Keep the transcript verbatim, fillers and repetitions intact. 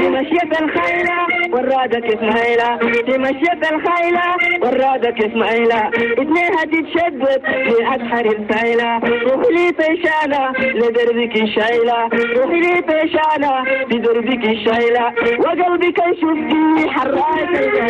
في مشية الخيلة ورادك اسماعيلة، في مشية الخيلة ورادك اسماعيلة، اتنينها تتشدد في أسحر السيلة، روحي لي طيشانة لدربك الشايلة، روحي لي طيشانة لدربك الشايلة، وقلبك يشوف فيه حراك